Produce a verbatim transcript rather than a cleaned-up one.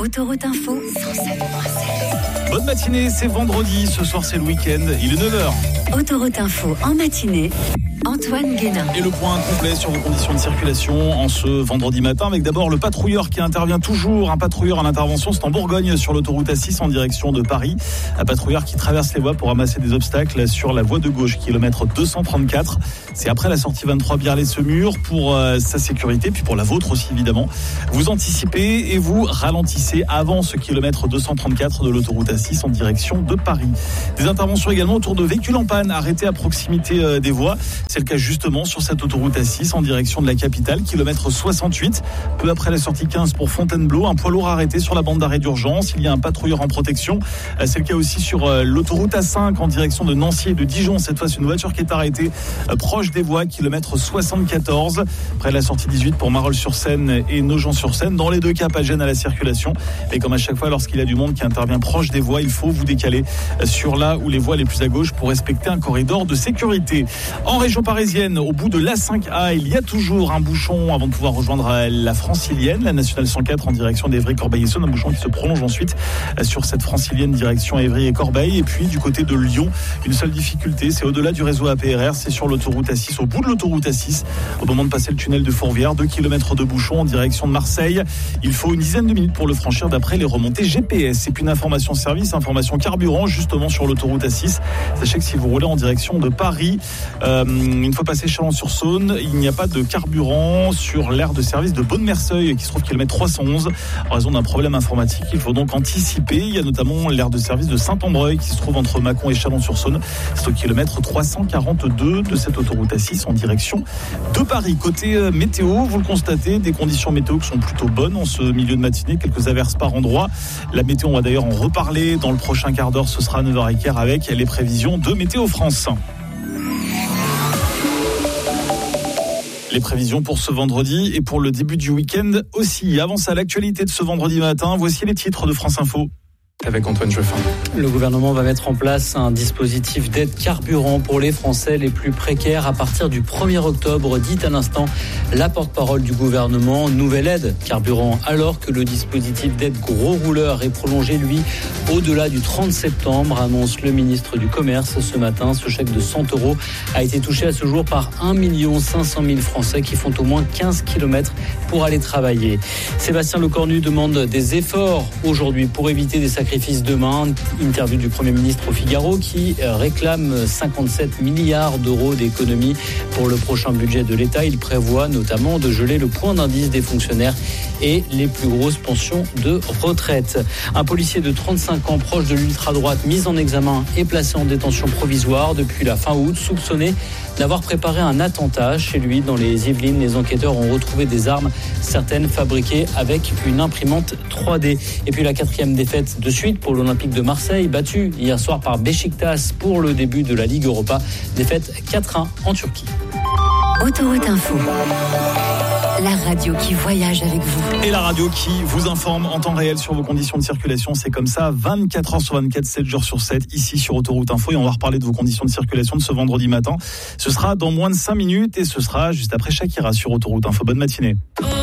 Autoroute Info, cent sept virgule sept. Bonne matinée, c'est vendredi, ce soir c'est le week-end, il est neuf heures. Autoroute Info en matinée, Antoine Guénin. Et le point complet sur vos conditions de circulation en ce vendredi matin, avec d'abord le patrouilleur qui intervient toujours, un patrouilleur en intervention, c'est en Bourgogne sur l'autoroute A six en direction de Paris. Un patrouilleur qui traverse les voies pour ramasser des obstacles sur la voie de gauche, kilomètre deux cent trente-quatre. C'est après la sortie vingt-trois Biarlay-Semur pour euh, sa sécurité, puis pour la vôtre aussi évidemment. Vous anticipez et vous ralentissez avant ce kilomètre deux cent trente-quatre de l'autoroute A six en direction de Paris. Des interventions également autour de véhicules en panne arrêtés à proximité euh, des voies. C'est le cas justement sur cette autoroute A six en direction de la capitale, kilomètre soixante-huit. Peu après la sortie quinze pour Fontainebleau, un poids lourd arrêté sur la bande d'arrêt d'urgence. Il y a un patrouilleur en protection. C'est le cas aussi sur l'autoroute A cinq en direction de Nancy et de Dijon. Cette fois, c'est une voiture qui est arrêtée proche des voies, kilomètre soixante-quatorze. Près de la sortie dix-huit pour Marolles-sur-Seine et Nogent-sur-Seine. Dans les deux cas, pas de gêne à la circulation. Et comme à chaque fois, lorsqu'il y a du monde qui intervient proche des voies, il faut vous décaler sur là où les voies les plus à gauche pour respecter un corridor de sécurité. En région parisienne, au bout de l'A cinq A, il y a toujours un bouchon avant de pouvoir rejoindre la francilienne, la nationale cent quatre en direction d'Évry-Corbeil-Essonnes, un bouchon qui se prolonge ensuite sur cette francilienne direction Évry et Corbeil. Et puis du côté de Lyon, une seule difficulté, c'est au-delà du réseau A P R R, c'est sur l'autoroute A six, au bout de l'autoroute A six, au moment de passer le tunnel de Fourvière, deux kilomètres de bouchon en direction de Marseille. Il faut une dizaine de minutes pour le franchir d'après les remontées G P S. Et puis une information service, information carburant justement sur l'autoroute A six. Sachez que si vous roulez en direction de Paris, euh, une fois passé Chalon-sur-Saône, il n'y a pas de carburant sur l'aire de service de Bonne-Merceuil qui se trouve kilomètre trois cent onze en raison d'un problème informatique. Il faut donc anticiper. Il y a notamment l'aire de service de Saint-Ambreuil qui se trouve entre Mâcon et Chalon-sur-Saône. C'est au kilomètre trois cent quarante-deux de cette autoroute A six en direction de Paris. Côté météo, vous le constatez, des conditions météo qui sont plutôt bonnes en ce milieu de matinée. Quelques averses par endroit. La météo, on va d'ailleurs en reparler dans le prochain quart d'heure. Ce sera à neuf heures quinze avec les prévisions de Météo France. Les prévisions pour ce vendredi et pour le début du week-end aussi. Avant ça, l'actualité de ce vendredi matin, voici les titres de France Info. Avec Antoine Jeffin. Le gouvernement va mettre en place un dispositif d'aide carburant pour les Français les plus précaires à partir du premier octobre, dit à l'instant la porte-parole du gouvernement. Nouvelle aide carburant alors que le dispositif d'aide gros rouleur est prolongé, lui, au-delà du trente septembre, annonce le ministre du Commerce ce matin. Ce chèque de cent euros a été touché à ce jour par un million cinq cent mille Français qui font au moins quinze kilomètres pour aller travailler. Sébastien Lecornu demande des efforts aujourd'hui pour éviter des sacrifices demain. Interview du Premier ministre au Figaro qui réclame cinquante-sept milliards d'euros d'économies pour le prochain budget de l'État. Il prévoit notamment de geler le point d'indice des fonctionnaires et les plus grosses pensions de retraite. Un policier de trente-cinq ans proche de l'ultra-droite mis en examen et placé en détention provisoire depuis la fin août, soupçonné d'avoir préparé un attentat chez lui dans les Yvelines. Les enquêteurs ont retrouvé des armes, certaines fabriquées avec une imprimante trois D. Et puis la quatrième défaite de suite pour l'Olympique de Marseille, battu hier soir par Beşiktaş pour le début de la Ligue Europa. Défaite quatre un en Turquie. Autoroute Info. La radio qui voyage avec vous. Et la radio qui vous informe en temps réel sur vos conditions de circulation. C'est comme ça, vingt-quatre heures sur vingt-quatre, sept jours sur sept, ici sur Autoroute Info. Et on va reparler de vos conditions de circulation de ce vendredi matin. Ce sera dans moins de cinq minutes et ce sera juste après Shakira sur Autoroute Info. Bonne matinée.